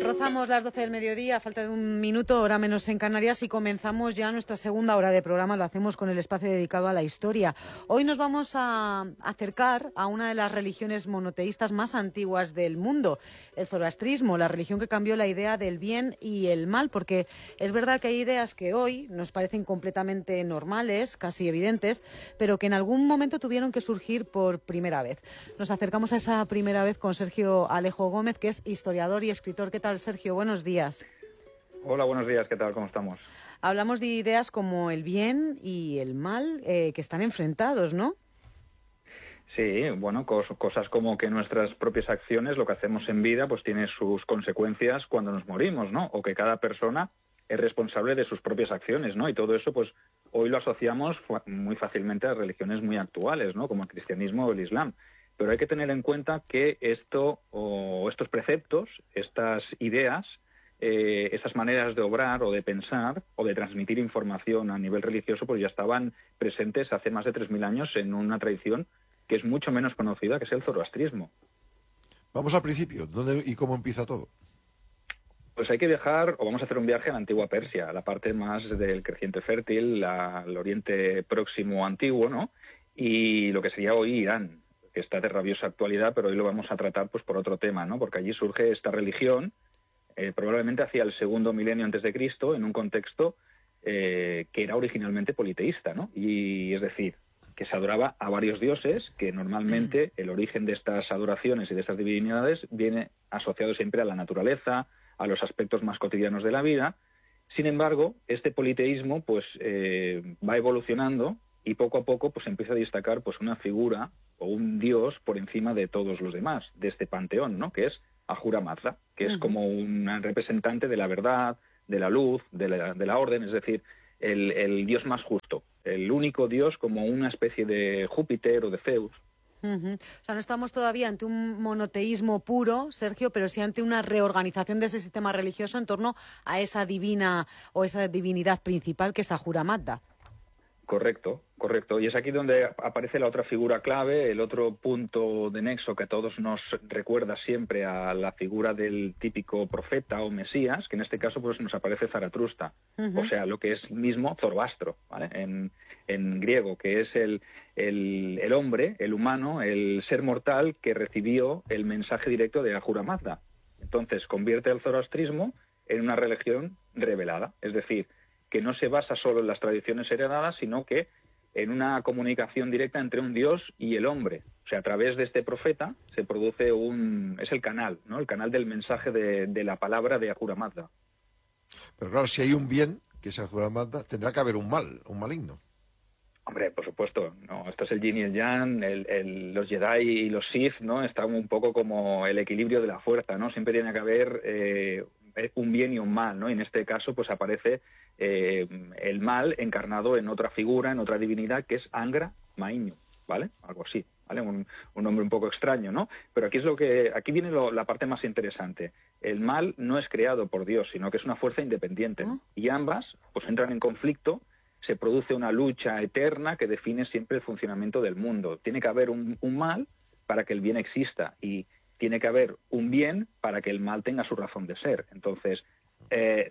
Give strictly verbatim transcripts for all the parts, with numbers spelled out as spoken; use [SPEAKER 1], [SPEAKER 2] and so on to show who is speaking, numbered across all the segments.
[SPEAKER 1] Rozamos las doce del mediodía, a falta de un minuto, hora menos en Canarias, y comenzamos ya nuestra segunda hora de programa. Lo hacemos con el espacio dedicado a la historia. Hoy nos vamos a acercar a una de las religiones monoteístas más antiguas del mundo, el zoroastrismo, la religión que cambió la idea del bien y el mal, porque es verdad que hay ideas que hoy nos parecen completamente normales, casi evidentes, pero que en algún momento tuvieron que surgir por primera vez. Nos acercamos a esa primera vez con Sergio Alejo Gómez, que es historiador y escritor. ¿Qué tal, Sergio? Buenos días.
[SPEAKER 2] Hola, buenos días. ¿Qué tal? ¿Cómo estamos?
[SPEAKER 1] Hablamos de ideas como el bien y el mal, eh, que están enfrentados, ¿no?
[SPEAKER 2] Sí, bueno, cos cosas como que nuestras propias acciones, lo que hacemos en vida, pues tiene sus consecuencias cuando nos morimos, ¿no? O que cada persona es responsable de sus propias acciones, ¿no? Y todo eso, pues, hoy lo asociamos muy fácilmente a religiones muy actuales, ¿no? Como el cristianismo o el islam. Pero hay que tener en cuenta que esto, o estos preceptos, estas ideas, eh, esas maneras de obrar o de pensar o de transmitir información a nivel religioso, pues ya estaban presentes hace más de tres mil años en una tradición que es mucho menos conocida, que es el zoroastrismo.
[SPEAKER 3] Vamos al principio. ¿Dónde y cómo empieza todo?
[SPEAKER 2] Pues hay que viajar, o vamos a hacer un viaje a la antigua Persia, a la parte más del creciente fértil, la, al Oriente Próximo antiguo, ¿no? Y lo que sería hoy Irán, que está de rabiosa actualidad, pero hoy lo vamos a tratar pues por otro tema, ¿no? Porque allí surge esta religión, eh, probablemente hacia el segundo milenio antes de Cristo, en un contexto eh, que era originalmente politeísta, ¿no? Y es decir, que se adoraba a varios dioses, que normalmente el origen de estas adoraciones y de estas divinidades viene asociado siempre a la naturaleza, a los aspectos más cotidianos de la vida. Sin embargo, este politeísmo pues eh, va evolucionando y poco a poco pues empieza a destacar pues una figura o un dios por encima de todos los demás, de este panteón, ¿no? Que es Ahura Mazda, que uh-huh. es como un representante de la verdad, de la luz, de la, de la orden, es decir, el, el dios más justo, el único dios como una especie de Júpiter o de Zeus.
[SPEAKER 1] Uh-huh. O sea, no estamos todavía ante un monoteísmo puro, Sergio, pero sí ante una reorganización de ese sistema religioso en torno a esa divina o esa divinidad principal que es Ahura Mazda.
[SPEAKER 2] Correcto, correcto. Y es aquí donde aparece la otra figura clave, el otro punto de nexo que a todos nos recuerda siempre a la figura del típico profeta o mesías, que en este caso pues nos aparece Zaratustra, uh-huh. o sea, lo que es mismo Zoroastro, ¿vale? En, en griego, que es el, el, el hombre, el humano, el ser mortal que recibió el mensaje directo de Ahura Mazda. Entonces convierte el zoroastrismo en una religión revelada, es decir, que no se basa solo en las tradiciones heredadas, sino que en una comunicación directa entre un dios y el hombre. O sea, a través de este profeta se produce un... es el canal, ¿no? El canal del mensaje de, de la palabra de Ahura Mazda.
[SPEAKER 3] Pero claro, si hay un bien, que es Ahura Mazda, tendrá que haber un mal, un maligno.
[SPEAKER 2] Hombre, por supuesto. No, esto es el yin y el yang, el, el, los Jedi y los Sith, ¿no? Están un poco como el equilibrio de la fuerza, ¿no? Siempre tiene que haber eh, un bien y un mal, ¿no? Y en este caso, pues aparece Eh, el mal encarnado en otra figura, en otra divinidad, que es Angra Mainyu, ¿vale? Algo así, ¿vale? Un, un nombre un poco extraño, ¿no? Pero aquí es lo que, aquí viene lo, la parte más interesante. El mal no es creado por Dios, sino que es una fuerza independiente, ¿no? Y ambas, pues entran en conflicto, se produce una lucha eterna que define siempre el funcionamiento del mundo. Tiene que haber un, un mal para que el bien exista y tiene que haber un bien para que el mal tenga su razón de ser. Entonces, eh,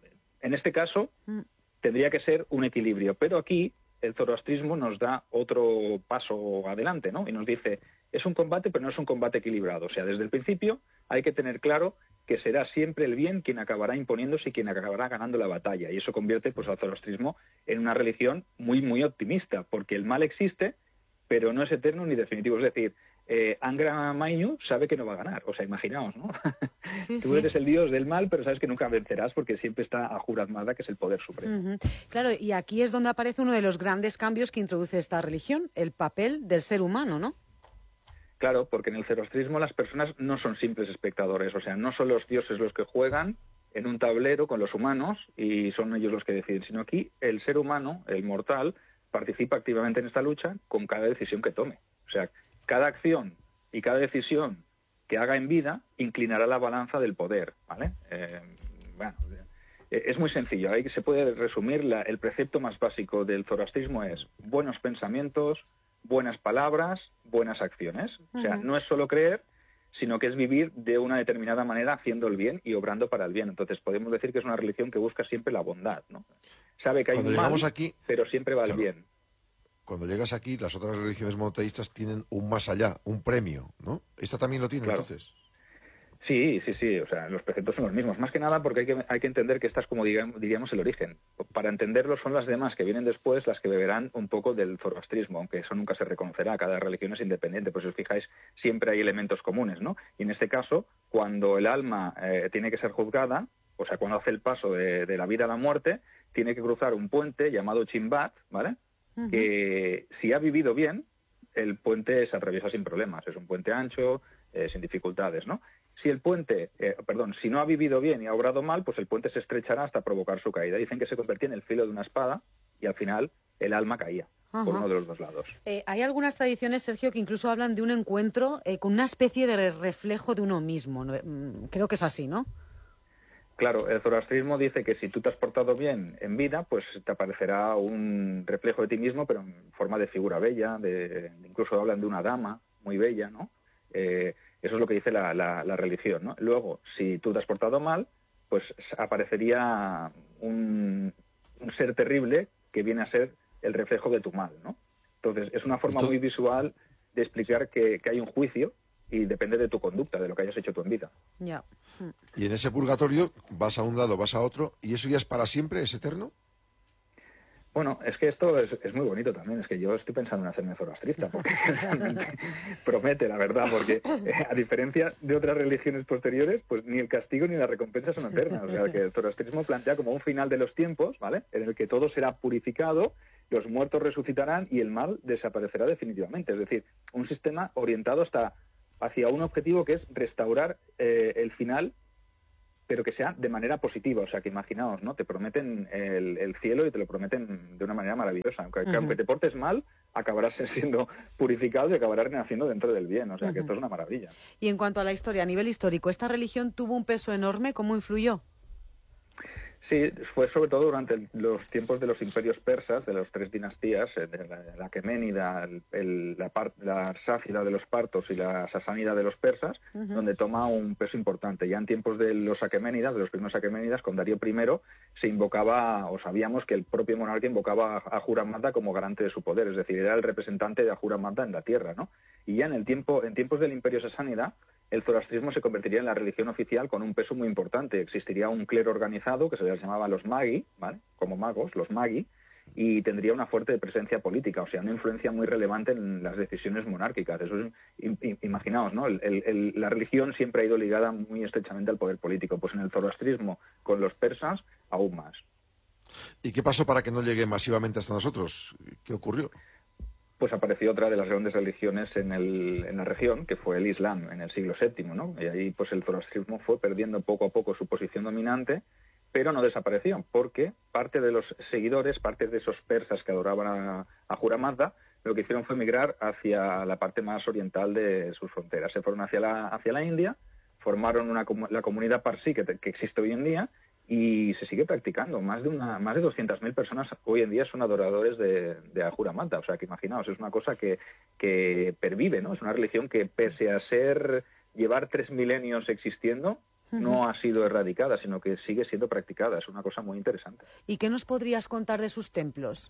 [SPEAKER 2] en este caso, tendría que ser un equilibrio, pero aquí el zoroastrismo nos da otro paso adelante, ¿no? Y nos dice, es un combate, pero no es un combate equilibrado. O sea, desde el principio hay que tener claro que será siempre el bien quien acabará imponiéndose y quien acabará ganando la batalla. Y eso convierte pues, al zoroastrismo en una religión muy, muy optimista, porque el mal existe, pero no es eterno ni definitivo. Es decir, eh, Angra Mainyu sabe que no va a ganar. O sea, imaginaos, ¿no? Sí, Tú sí. eres el dios del mal, pero sabes que nunca vencerás porque siempre está Ahura Mazda, que es el poder supremo.
[SPEAKER 1] Uh-huh. Claro, y aquí es donde aparece uno de los grandes cambios que introduce esta religión, el papel del ser humano, ¿no?
[SPEAKER 2] Claro, porque en el zoroastrismo las personas no son simples espectadores. O sea, no son los dioses los que juegan en un tablero con los humanos y son ellos los que deciden, sino aquí el ser humano, el mortal, participa activamente en esta lucha con cada decisión que tome. O sea, cada acción y cada decisión que haga en vida inclinará la balanza del poder, ¿vale? Eh, bueno, eh, es muy sencillo. Ahí se puede resumir la, el precepto más básico del zoroastrismo es buenos pensamientos, buenas palabras, buenas acciones. Uh-huh. O sea, no es solo creer, sino que es vivir de una determinada manera haciendo el bien y obrando para el bien. Entonces podemos decir que es una religión que busca siempre la bondad, ¿no? Sabe que hay
[SPEAKER 3] Cuando
[SPEAKER 2] un mal,
[SPEAKER 3] llegamos aquí,
[SPEAKER 2] pero siempre va al
[SPEAKER 3] claro,
[SPEAKER 2] bien.
[SPEAKER 3] Cuando llegas aquí, las otras religiones monoteístas tienen un más allá, un premio, ¿no? ¿Esta también lo tiene,
[SPEAKER 2] Claro.
[SPEAKER 3] entonces?
[SPEAKER 2] Sí, sí, sí, o sea, los preceptos son los mismos. Más que nada porque hay que, hay que entender que esta es como digamos, diríamos el origen. Para entenderlo son las demás que vienen después las que beberán un poco del zoroastrismo, aunque eso nunca se reconocerá, cada religión es independiente, pues si os fijáis siempre hay elementos comunes, ¿no? Y en este caso, cuando el alma eh, tiene que ser juzgada, o sea, cuando hace el paso de, de la vida a la muerte, tiene que cruzar un puente llamado Chimbat, ¿vale? Uh-huh. Que si ha vivido bien, el puente se atraviesa sin problemas, es un puente ancho, eh, sin dificultades, ¿no? Si el puente, eh, perdón, si no ha vivido bien y ha obrado mal, pues el puente se estrechará hasta provocar su caída. Dicen que se convertía en el filo de una espada y al final el alma caía. Ajá. Por uno de los dos lados.
[SPEAKER 1] Eh, hay algunas tradiciones, Sergio, que incluso hablan de un encuentro eh, con una especie de reflejo de uno mismo. Creo que es así, ¿no?
[SPEAKER 2] Claro, el zoroastrismo dice que si tú te has portado bien en vida, pues te aparecerá un reflejo de ti mismo, pero en forma de figura bella, de, incluso hablan de una dama muy bella, ¿no? Eh, Eso es lo que dice la, la, la religión, ¿no? Luego, si tú te has portado mal, pues aparecería un, un ser terrible que viene a ser el reflejo de tu mal, ¿no? Entonces, es una forma muy visual de explicar que, que hay un juicio y depende de tu conducta, de lo que hayas hecho tú en vida.
[SPEAKER 1] Ya.
[SPEAKER 3] Y en ese purgatorio vas a un lado, vas a otro, ¿y eso ya es para siempre, es eterno?
[SPEAKER 2] Bueno, es que esto es, es muy bonito también, es que yo estoy pensando en hacerme zoroastrista, porque realmente promete, la verdad, porque eh, a diferencia de otras religiones posteriores, pues ni el castigo ni la recompensa son eternas. O sea, que el zoroastrismo plantea como un final de los tiempos, ¿vale?, en el que todo será purificado, los muertos resucitarán y el mal desaparecerá definitivamente. Es decir, un sistema orientado hasta hacia un objetivo que es restaurar eh, el final, pero que sea de manera positiva. O sea, que imaginaos, ¿no? Te prometen el, el cielo y te lo prometen de una manera maravillosa. Aunque, uh-huh. aunque te portes mal, acabarás siendo purificado y acabarás renaciendo dentro del bien. O sea, uh-huh. que esto es una maravilla.
[SPEAKER 1] Y en cuanto a la historia, a nivel histórico, ¿esta religión tuvo un peso enorme? ¿Cómo influyó?
[SPEAKER 2] Sí, fue sobre todo durante el, los tiempos de los imperios persas, de las tres dinastías, eh, de la, la Aqueménida, el, el, la, par, la Sáfida de los partos y la Sasánida de los persas, uh-huh. donde toma un peso importante. Ya en tiempos de los Aqueménidas, de los primeros Aqueménidas, con Darío primero, se invocaba, o sabíamos que el propio monarca invocaba a Ahura Mazda como garante de su poder, es decir, era el representante de Ahura Mazda en la tierra, ¿no? Y ya en el tiempo, en tiempos del imperio sasánida, el zoroastrismo se convertiría en la religión oficial con un peso muy importante. Existiría un clero organizado que se les llamaba los magi, ¿vale?, como magos, los magi, y tendría una fuerte presencia política, o sea, una influencia muy relevante en las decisiones monárquicas. Eso es, imaginaos, ¿no? El, el, la religión siempre ha ido ligada muy estrechamente al poder político. Pues en el zoroastrismo, con los persas, aún más.
[SPEAKER 3] ¿Y qué pasó para que no llegue masivamente hasta nosotros? ¿Qué ocurrió?
[SPEAKER 2] Pues apareció otra de las grandes religiones en, el, en la región, que fue el Islam, en el siglo séptimo, ¿no? Y ahí pues el zoroastrismo fue perdiendo poco a poco su posición dominante, pero no desapareció, porque parte de los seguidores, parte de esos persas que adoraban a, a Ahura Mazda, lo que hicieron fue migrar hacia la parte más oriental de sus fronteras. Se fueron hacia la, hacia la India, formaron una, la comunidad parsí que, que existe hoy en día, y se sigue practicando. Más de una, más de doscientas mil personas hoy en día son adoradores de, de Ahura Mazda. O sea, que imaginaos, es una cosa que, que pervive, ¿no? Es una religión que, pese a ser llevar tres milenios existiendo, uh-huh. no ha sido erradicada, sino que sigue siendo practicada. Es una cosa muy interesante.
[SPEAKER 1] ¿Y qué nos podrías contar de sus templos?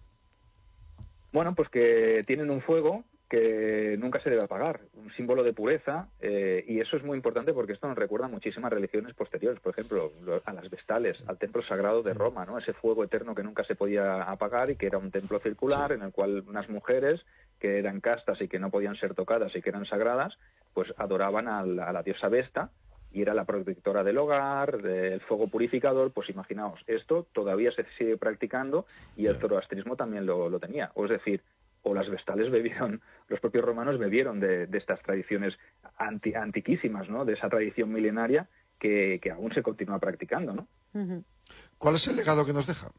[SPEAKER 2] Bueno, pues que tienen un fuego que nunca se debe apagar, un símbolo de pureza, eh, y eso es muy importante porque esto nos recuerda a muchísimas religiones posteriores, por ejemplo, a las Vestales, al templo sagrado de Roma, ¿no? Ese fuego eterno que nunca se podía apagar y que era un templo circular, sí. en el cual unas mujeres que eran castas y que no podían ser tocadas y que eran sagradas, pues adoraban a la, a la diosa Vesta, y era la protectora del hogar, del fuego purificador. Pues imaginaos, esto todavía se sigue practicando y el zoroastrismo también lo, lo tenía, o es decir, o las Vestales bebieron, los propios romanos bebieron de, de estas tradiciones anti, antiquísimas, ¿no? De esa tradición milenaria que, que aún se continúa practicando, ¿no?
[SPEAKER 3] Uh-huh. ¿Cuál es el legado que nos deja?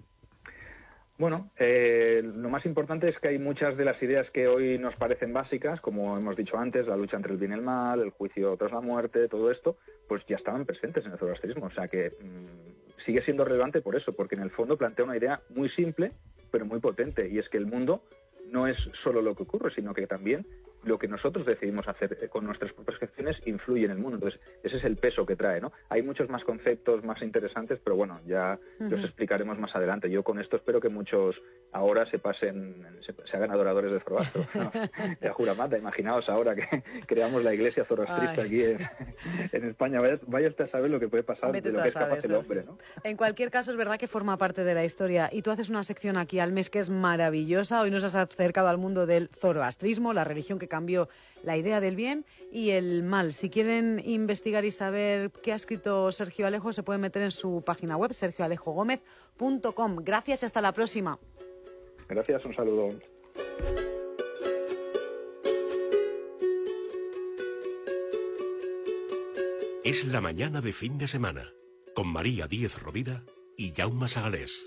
[SPEAKER 2] Bueno, eh, lo más importante es que hay muchas de las ideas que hoy nos parecen básicas, como hemos dicho antes, la lucha entre el bien y el mal, el juicio tras la muerte, todo esto, pues ya estaban presentes en el zoroastrismo. O sea que mmm, sigue siendo relevante por eso, porque en el fondo plantea una idea muy simple, pero muy potente, y es que el mundo no es solo lo que ocurre, sino que también lo que nosotros decidimos hacer con nuestras propias acciones influye en el mundo. Entonces, ese es el peso que trae, ¿no? Hay muchos más conceptos más interesantes, pero bueno, ya uh-huh. los explicaremos más adelante. Yo con esto espero que muchos ahora se pasen, se, se hagan adoradores de Zoroastro. ¿No? Ya jura mata, imaginaos ahora que creamos la iglesia zoroastrista Ay. aquí en, en España. Vaya, vaya usted a saber lo que puede pasar, Vete de lo que es capaz el hombre, ¿no?
[SPEAKER 1] En cualquier caso, es verdad que forma parte de la historia. Y tú haces una sección aquí al mes que es maravillosa. Hoy nos has acercado al mundo del zoroastrismo, la religión que cambió la idea del bien y el mal. Si quieren investigar y saber qué ha escrito Sergio Alejo, se pueden meter en su página web, sergio alejo gómez punto com. Gracias y hasta la próxima.
[SPEAKER 2] Gracias, un saludo.
[SPEAKER 4] Es la mañana de fin de semana, con María Díez Rovira y Jaume Sagalés.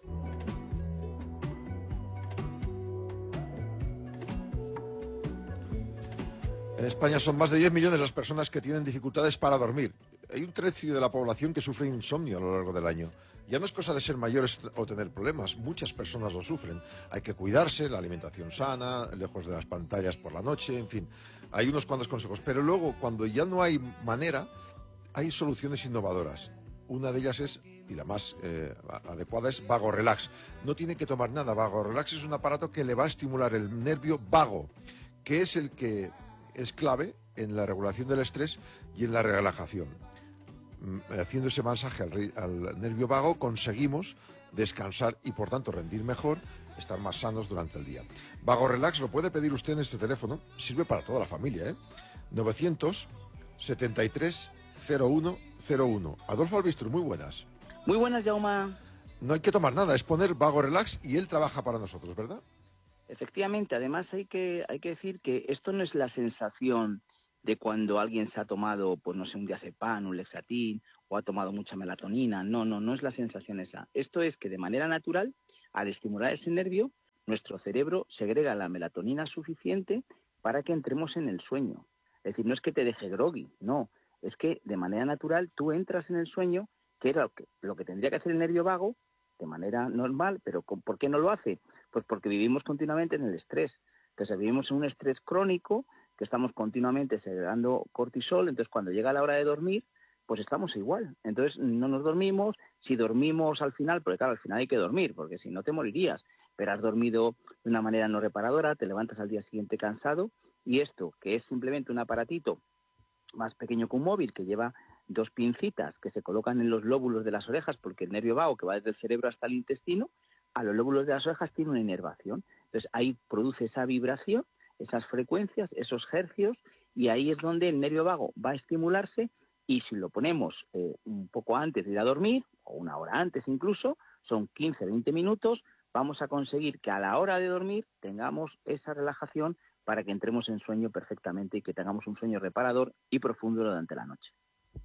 [SPEAKER 3] En España son más de diez millones las personas que tienen dificultades para dormir. Hay un tercio de la población que sufre insomnio a lo largo del año. Ya no es cosa de ser mayores o tener problemas, muchas personas lo sufren. Hay que cuidarse, la alimentación sana, lejos de las pantallas por la noche, en fin. Hay unos cuantos consejos, pero luego cuando ya no hay manera, hay soluciones innovadoras. Una de ellas es, y la más eh, adecuada, es Vago Relax. No tiene que tomar nada. Vago Relax es un aparato que le va a estimular el nervio vago, que es el que es clave en la regulación del estrés y en la relajación. Haciendo ese masaje al, al nervio vago conseguimos descansar y por tanto rendir mejor, estar más sanos durante el día. Vago Relax lo puede pedir usted en este teléfono, sirve para toda la familia, ¿eh? novecientos setenta y tres cero uno cero uno. Adolfo Albistro, muy buenas.
[SPEAKER 5] Muy buenas, Jaume.
[SPEAKER 3] No hay que tomar nada, es poner Vago Relax y él trabaja para nosotros, ¿verdad?
[SPEAKER 5] Efectivamente, además hay que hay que decir que esto no es la sensación de cuando alguien se ha tomado, pues no sé, un diazepam, un Lexatin, o ha tomado mucha melatonina. No, no, no es la sensación esa. Esto es que de manera natural, al estimular ese nervio, nuestro cerebro segrega la melatonina suficiente para que entremos en el sueño. Es decir, no es que te deje groggy, no. Es que de manera natural tú entras en el sueño, que era lo que, lo que tendría que hacer el nervio vago, de manera normal, pero ¿por qué no lo hace? Pues porque vivimos continuamente en el estrés. Entonces vivimos en un estrés crónico, que estamos continuamente segregando cortisol, entonces cuando llega la hora de dormir, pues estamos igual. Entonces no nos dormimos, si dormimos al final, porque claro, al final hay que dormir, porque si no te morirías, pero has dormido de una manera no reparadora, te levantas al día siguiente cansado, y esto, que es simplemente un aparatito más pequeño que un móvil, que lleva dos pincitas que se colocan en los lóbulos de las orejas, porque el nervio vago, que va desde el cerebro hasta el intestino, a los lóbulos de las orejas tiene una inervación. Entonces ahí produce esa vibración, esas frecuencias, esos hercios, y ahí es donde el nervio vago va a estimularse, y si lo ponemos eh, un poco antes de ir a dormir, o una hora antes incluso, son quince a veinte minutos, vamos a conseguir que a la hora de dormir tengamos esa relajación para que entremos en sueño perfectamente y que tengamos un sueño reparador y profundo durante la noche.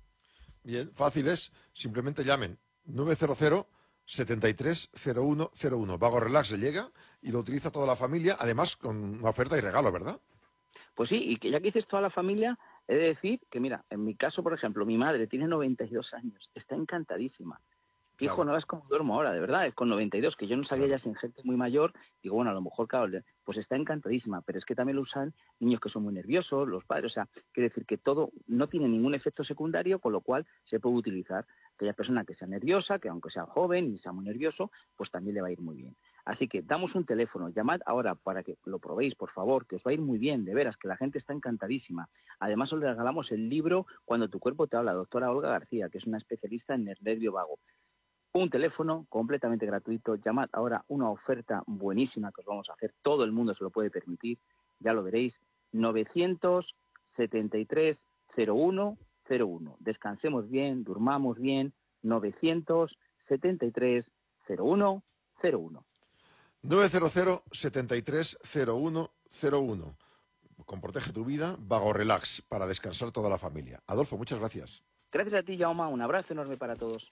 [SPEAKER 3] Bien, fácil es, simplemente llamen nueve cero cero, setenta y tres cero uno cero uno. Vago Relax le llega y lo utiliza toda la familia, además con una oferta y regalo, ¿verdad?
[SPEAKER 5] Pues sí, y que ya que dices toda la familia, he de decir que, mira, en mi caso, por ejemplo, mi madre tiene noventa y dos años, está encantadísima. Hijo, claro. No ves cómo duermo ahora, de verdad, es con noventa y dos, que yo no sabía claro. Ya sin gente muy mayor, digo, bueno, a lo mejor, claro, pues está encantadísima, pero es que también lo usan niños que son muy nerviosos, los padres, o sea, quiere decir que todo no tiene ningún efecto secundario, con lo cual se puede utilizar aquella persona que sea nerviosa, que aunque sea joven y sea muy nervioso, pues también le va a ir muy bien. Así que damos un teléfono, llamad ahora para que lo probéis, por favor, que os va a ir muy bien, de veras, que la gente está encantadísima. Además os le regalamos el libro Cuando tu cuerpo te habla, doctora Olga García, que es una especialista en el nervio vago. Un teléfono completamente gratuito, llamad ahora, una oferta buenísima que os vamos a hacer, todo el mundo se lo puede permitir, ya lo veréis, novecientos setenta y tres cero uno cero uno. Descansemos bien, durmamos bien, novecientos setenta y tres cero uno cero uno.
[SPEAKER 3] nueve cero cero, setenta y tres cero uno cero uno. Con Protege tu Vida, Vago Relax, para descansar toda la familia. Adolfo, muchas gracias.
[SPEAKER 5] Gracias a ti, Jaume, un abrazo enorme para todos.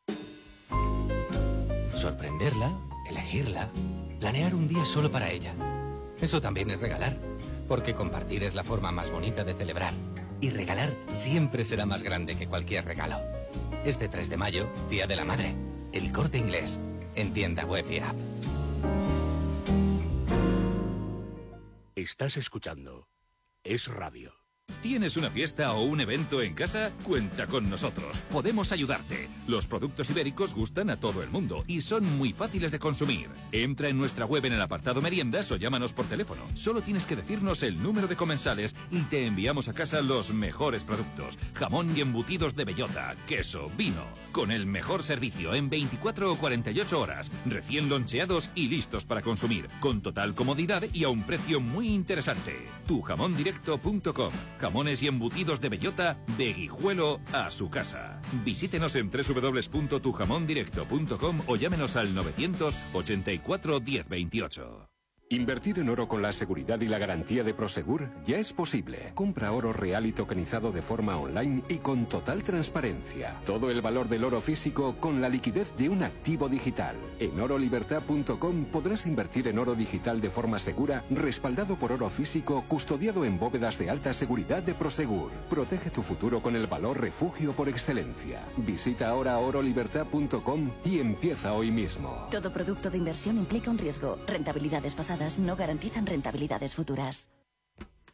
[SPEAKER 6] Sorprenderla, elegirla, planear un día solo para ella. Eso también es regalar, porque compartir es la forma más bonita de celebrar. Y regalar siempre será más grande que cualquier regalo. Este tres de mayo, Día de la Madre, El Corte Inglés, en tienda web y app.
[SPEAKER 4] Estás escuchando es radio.
[SPEAKER 7] ¿Tienes una fiesta o un evento en casa? Cuenta con nosotros. Podemos ayudarte. Los productos ibéricos gustan a todo el mundo y son muy fáciles de consumir. Entra en nuestra web en el apartado meriendas o llámanos por teléfono. Solo tienes que decirnos el número de comensales y te enviamos a casa los mejores productos. Jamón y embutidos de bellota, queso, vino. Con el mejor servicio en veinticuatro o cuarenta y ocho horas. Recién loncheados y listos para consumir. Con total comodidad y a un precio muy interesante. tu jamón directo punto com. Jamones y embutidos de bellota de Guijuelo a su casa. Visítenos en doble u doble u doble u punto tu jamón directo punto com o llámenos al novecientos ochenta y cuatro diez veintiocho.
[SPEAKER 8] Invertir en oro con la seguridad y la garantía de Prosegur ya es posible. Compra oro real y tokenizado de forma online y con total transparencia. Todo el valor del oro físico con la liquidez de un activo digital. En oro libertad punto com podrás invertir en oro digital de forma segura, respaldado por oro físico, custodiado en bóvedas de alta seguridad de Prosegur. Protege tu futuro con el valor refugio por excelencia. Visita ahora oro libertad punto com y empieza hoy mismo.
[SPEAKER 9] Todo producto de inversión implica un riesgo. Rentabilidades pasadas no garantizan rentabilidades futuras.